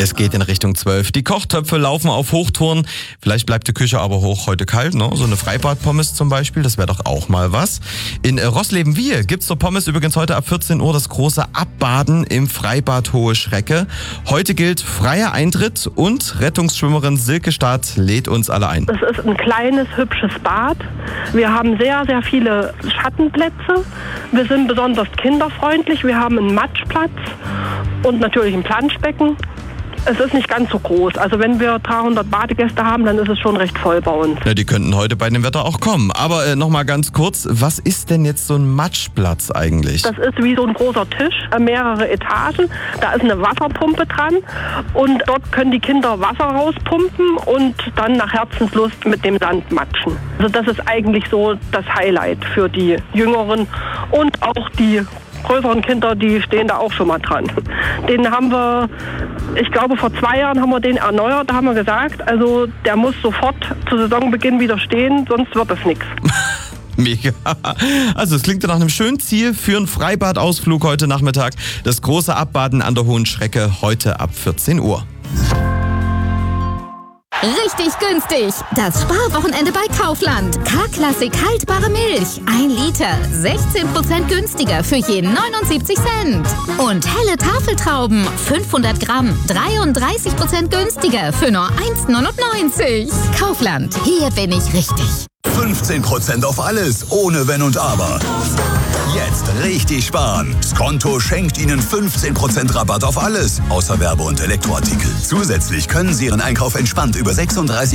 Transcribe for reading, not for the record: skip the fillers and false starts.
Es geht in Richtung 12. Die Kochtöpfe laufen auf Hochtouren. Vielleicht bleibt die Küche aber heute kalt, ne? So eine Freibad-Pommes zum Beispiel, das wäre doch auch mal was. In Rossleben-Wiehe gibt's zur Pommes übrigens heute ab 14 Uhr das große Abbaden im Freibad Hohe Schrecke. Heute gilt freier Eintritt und Rettungsschwimmerin Silke Staat lädt uns alle ein. Es ist ein kleines, hübsches Bad. Wir haben sehr, sehr viele Schattenplätze. Wir sind besonders kinderfreundlich. Wir haben einen Matschplatz und natürlich ein Planschbecken. Es ist nicht ganz so groß. Also wenn wir 300 Badegäste haben, dann ist es schon recht voll bei uns. Ja, die könnten heute bei dem Wetter auch kommen. Aber nochmal ganz kurz, was ist denn jetzt so ein Matschplatz eigentlich? Das ist wie so ein großer Tisch, mehrere Etagen. Da ist eine Wasserpumpe dran und dort können die Kinder Wasser rauspumpen und dann nach Herzenslust mit dem Sand matschen. Also das ist eigentlich so das Highlight für die Jüngeren und auch die größeren Kinder, die stehen da auch schon mal dran. Den haben wir, ich glaube vor 2 Jahren haben wir den erneuert, da haben wir gesagt, also der muss sofort zu Saisonbeginn wieder stehen, sonst wird das nichts. Mega. Also es klingt ja nach einem schönen Ziel für einen Freibadausflug heute Nachmittag. Das große Abbaden an der Hohen Schrecke heute ab 14 Uhr. Richtig günstig. Das Sparwochenende bei Kaufland. K-Klassik haltbare Milch. 1 Liter. 16% günstiger für jeden 79 Cent. Und helle Tafeltrauben. 500 Gramm. 33% günstiger für nur 1,99. Kaufland. Hier bin ich richtig. 15% auf alles, ohne Wenn und Aber. Jetzt richtig sparen. Skonto schenkt Ihnen 15% Rabatt auf alles, außer Werbe- und Elektroartikel. Zusätzlich können Sie Ihren Einkauf entspannt über 36